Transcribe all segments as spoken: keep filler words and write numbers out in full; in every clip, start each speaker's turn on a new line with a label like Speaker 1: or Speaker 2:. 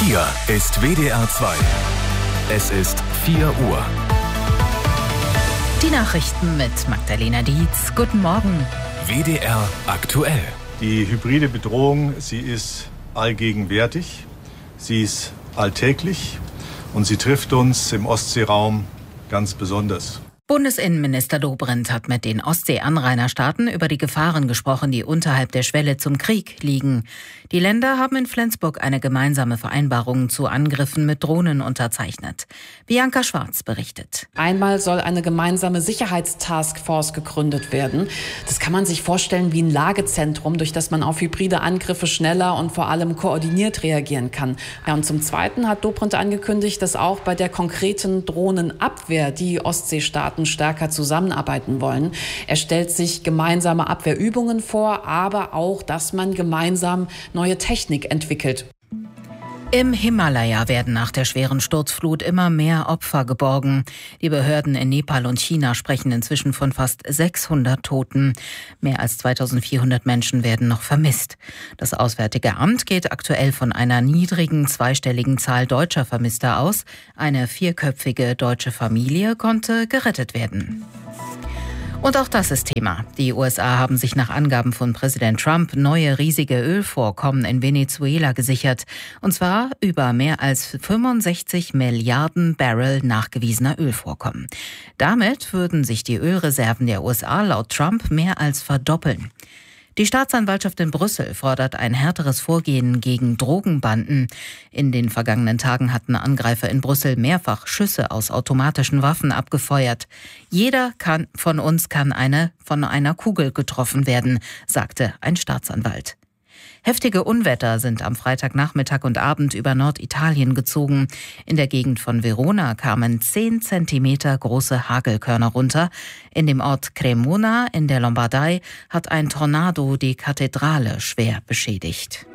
Speaker 1: Hier ist W D R zwei. Es ist vier Uhr.
Speaker 2: Die Nachrichten mit Magdalena Dietz. Guten Morgen.
Speaker 1: W D R aktuell.
Speaker 3: Die hybride Bedrohung, sie ist allgegenwärtig, sie ist alltäglich und sie trifft uns im Ostseeraum ganz besonders.
Speaker 2: Bundesinnenminister Dobrindt hat mit den Ostsee-Anrainerstaaten über die Gefahren gesprochen, die unterhalb der Schwelle zum Krieg liegen. Die Länder haben in Flensburg eine gemeinsame Vereinbarung zu Angriffen mit Drohnen unterzeichnet. Bianca Schwarz berichtet.
Speaker 4: Einmal soll eine gemeinsame Sicherheitstaskforce gegründet werden. Das kann man sich vorstellen wie ein Lagezentrum, durch das man auf hybride Angriffe schneller und vor allem koordiniert reagieren kann. Ja, und zum Zweiten hat Dobrindt angekündigt, dass auch bei der konkreten Drohnenabwehr die Ostseestaaten stärker zusammenarbeiten wollen. Er stellt sich gemeinsame Abwehrübungen vor, aber auch, dass man gemeinsam neue Technik entwickelt.
Speaker 2: Im Himalaya werden nach der schweren Sturzflut immer mehr Opfer geborgen. Die Behörden in Nepal und China sprechen inzwischen von fast sechshundert Toten. Mehr als zweitausendvierhundert Menschen werden noch vermisst. Das Auswärtige Amt geht aktuell von einer niedrigen zweistelligen Zahl deutscher Vermisster aus. Eine vierköpfige deutsche Familie konnte gerettet werden. Und auch das ist Thema. Die U S A haben sich nach Angaben von Präsident Trump neue riesige Ölvorkommen in Venezuela gesichert. Und zwar über mehr als fünfundsechzig Milliarden Barrel nachgewiesener Ölvorkommen. Damit würden sich die Ölreserven der U S A laut Trump mehr als verdoppeln. Die Staatsanwaltschaft in Brüssel fordert ein härteres Vorgehen gegen Drogenbanden. In den vergangenen Tagen hatten Angreifer in Brüssel mehrfach Schüsse aus automatischen Waffen abgefeuert. Jeder kann, von uns kann eine, von einer Kugel getroffen werden, sagte ein Staatsanwalt. Heftige Unwetter sind am Freitagnachmittag und Abend über Norditalien gezogen. In der Gegend von Verona kamen zehn Zentimeter große Hagelkörner runter. In dem Ort Cremona in der Lombardei hat ein Tornado die Kathedrale schwer beschädigt.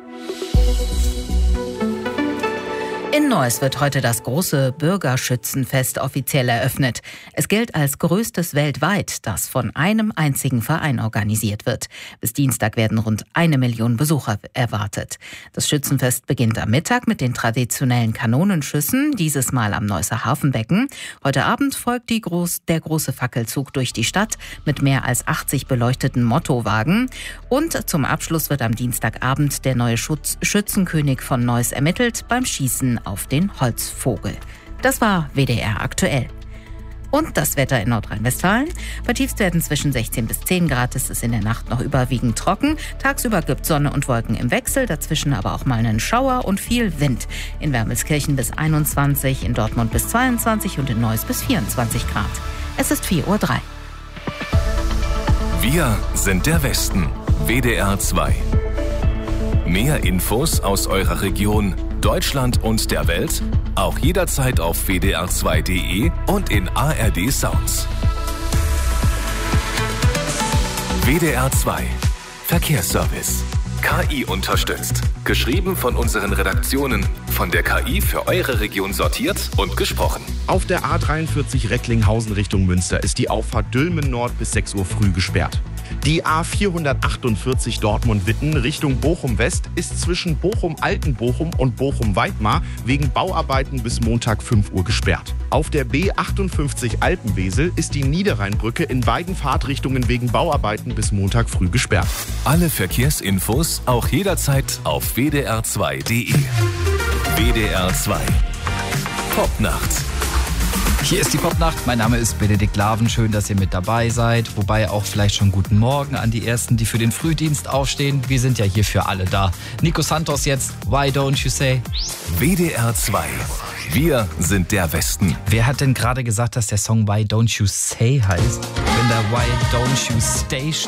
Speaker 2: In Neuss wird heute das große Bürgerschützenfest offiziell eröffnet. Es gilt als größtes weltweit, das von einem einzigen Verein organisiert wird. Bis Dienstag werden rund eine Million Besucher erwartet. Das Schützenfest beginnt am Mittag mit den traditionellen Kanonenschüssen, dieses Mal am Neusser Hafenbecken. Heute Abend folgt die Groß, der große Fackelzug durch die Stadt mit mehr als achtzig beleuchteten Mottowagen. Und zum Abschluss wird am Dienstagabend der neue Schutz, Schützenkönig von Neuss ermittelt beim Schießen auf den Holzvogel. Das war W D R aktuell. Und das Wetter in Nordrhein-Westfalen. Bei Tiefstwerten zwischen sechzehn bis zehn Grad ist es in der Nacht noch überwiegend trocken. Tagsüber gibt Sonne und Wolken im Wechsel, dazwischen aber auch mal einen Schauer und viel Wind. In Wermelskirchen bis einundzwanzig, in Dortmund bis zweiundzwanzig und in Neuss bis vierundzwanzig Grad. Es ist vier Uhr drei.
Speaker 1: Wir sind der Westen. W D R zwei. Mehr Infos aus eurer Region, Deutschland und der Welt, auch jederzeit auf w d r zwei punkt d e und in A R D Sounds. W D R zwei Verkehrsservice. K I unterstützt. Geschrieben von unseren Redaktionen. Von der K I für eure Region sortiert und gesprochen.
Speaker 5: Auf der A dreiundvierzig Recklinghausen Richtung Münster ist die Auffahrt Dülmen Nord bis sechs Uhr früh gesperrt. Die A vierhundertachtundvierzig Dortmund-Witten Richtung Bochum-West ist zwischen Bochum-Altenbochum und Bochum-Weidmar wegen Bauarbeiten bis Montag fünf Uhr gesperrt. Auf der B achtundfünfzig Alpenwesel ist die Niederrheinbrücke in beiden Fahrtrichtungen wegen Bauarbeiten bis Montag früh gesperrt.
Speaker 1: Alle Verkehrsinfos auch jederzeit auf w d r zwei punkt d e. W D R zwei Popnacht.
Speaker 6: Hier ist die Popnacht. Mein Name ist Benedikt Laven. Schön, dass ihr mit dabei seid. Wobei auch vielleicht schon guten Morgen an die Ersten, die für den Frühdienst aufstehen. Wir sind ja hier für alle da. Nico Santos jetzt. Why don't you say?
Speaker 1: W D R zwei. Wir sind der Westen.
Speaker 6: Wer hat denn gerade gesagt, dass der Song Why Don't You Say heißt? Wenn da Why Don't You Stay